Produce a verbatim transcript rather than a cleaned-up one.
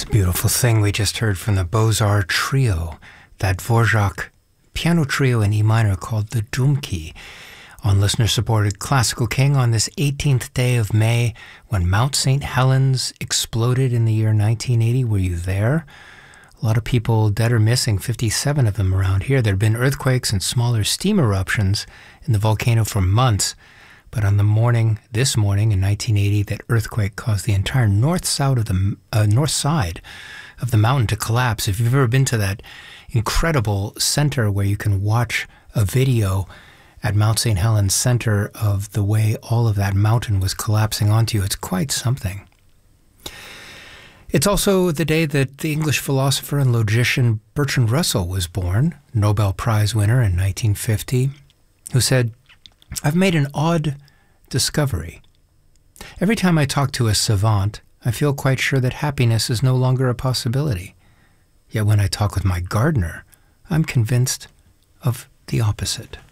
Beautiful thing we just heard from the Beaux-Arts Trio, that Dvorak piano trio in E minor called the Dumki, on listener-supported Classical King on this eighteenth day of May when Mount Saint Helens exploded in the year nineteen eighty. Were you there? A lot of people dead or missing, fifty-seven of them around here. There had been earthquakes and smaller steam eruptions in the volcano for months, but on the morning, this morning in nineteen eighty, that earthquake caused the entire north side of the uh, north side of the mountain to collapse. If you've ever been to that incredible center where you can watch a video at Mount Saint Helens Center of the way all of that mountain was collapsing onto you, it's quite something. It's also the day that the English philosopher and logician Bertrand Russell was born, Nobel Prize winner in nineteen fifty, who said, "I've made an odd discovery. Every time I talk to a savant, I feel quite sure that happiness is no longer a possibility. Yet when I talk with my gardener, I'm convinced of the opposite."